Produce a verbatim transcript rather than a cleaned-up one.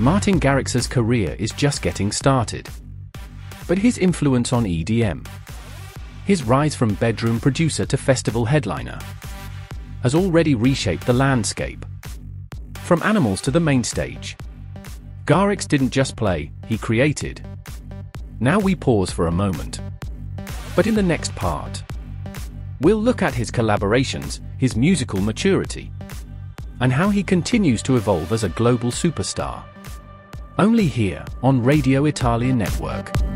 Martin Garrix's career is just getting started. But his influence on E D M, his rise from bedroom producer to festival headliner, has already reshaped the landscape. From Animals to the main stage, Garrix didn't just play, he created. Now we pause for a moment. But in the next part, we'll look at his collaborations, his musical maturity, and how he continues to evolve as a global superstar. Only here, on Radio Italia Network.